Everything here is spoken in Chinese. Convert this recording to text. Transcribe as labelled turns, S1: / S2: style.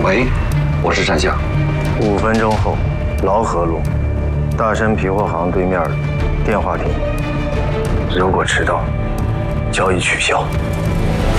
S1: 喂，我是战象。
S2: 5分钟后，劳河路，大山皮货行对面电话亭。如果迟到，交易取消。